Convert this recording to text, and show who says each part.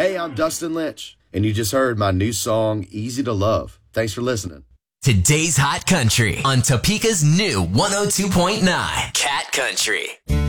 Speaker 1: Hey, I'm Dustin Lynch, and you just heard my new song, Easy to Love. Thanks for listening.
Speaker 2: Today's Hot Country on Topeka's new 102.9 Cat Country.